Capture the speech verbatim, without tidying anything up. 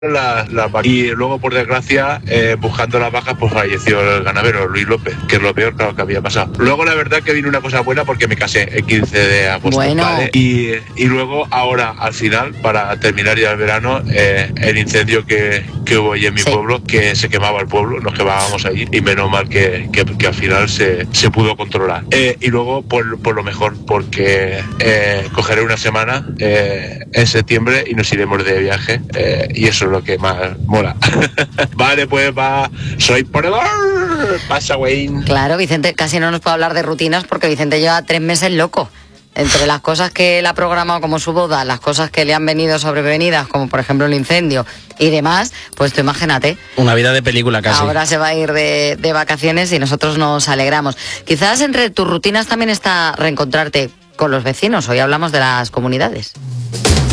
La, la, y luego, por desgracia, eh, buscando las vacas, pues falleció el ganadero Luis López, que es lo peor, claro, que había pasado. Luego, la verdad, que vino una cosa buena porque me casé el quince de agosto. Bueno. ¿Vale? Y, y luego, ahora, al final, para terminar ya el verano, eh, el incendio que, que hubo allí en mi sí. pueblo, que se quemaba el pueblo, nos quemábamos allí, y menos mal que, que, que al final se, se pudo controlar. Eh, y luego, por, por lo mejor, porque eh, cogeré una semana eh, en septiembre y nos iremos de viaje, eh, y eso lo que más mola. Vale, pues va, soy ponedor. Pasa, Wayne. Claro, Vicente casi no nos puede hablar de rutinas porque Vicente lleva tres meses loco. Entre las cosas que él ha programado como su boda, las cosas que le han venido sobrevenidas, como por ejemplo el incendio y demás, pues tú imagínate. Una vida de película casi. Ahora se va a ir de, de vacaciones y nosotros nos alegramos. Quizás entre tus rutinas también está reencontrarte con los vecinos. Hoy hablamos de las comunidades.